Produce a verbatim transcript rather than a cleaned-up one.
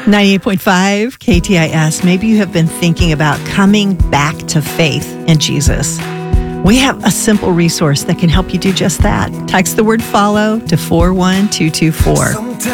ninety-eight point five K T I S. Maybe you have been thinking about coming back to faith in Jesus. We have a simple resource that can help you do just that. Text the word follow to four one two two four.